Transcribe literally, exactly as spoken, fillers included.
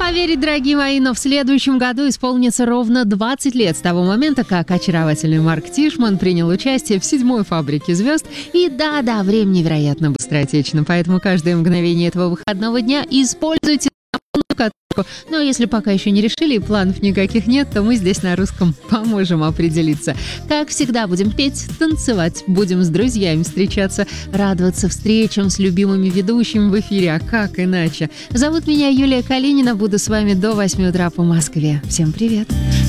Поверить, дорогие мои, но в следующем году исполнится ровно двадцать лет с того момента, как очаровательный Марк Тишман принял участие в седьмой «Фабрике звезд». И да-да, время невероятно быстротечно, поэтому каждое мгновение этого выходного дня используйте на полную катушку. Но если пока еще не решили и планов никаких нет, то мы здесь на русском поможем определиться. Как всегда, будем петь, танцевать, будем с друзьями встречаться, радоваться встречам с любимыми ведущими в эфире, а как иначе? Зовут меня Юлия Калинина, буду с вами до восьми утра по Москве. Всем привет!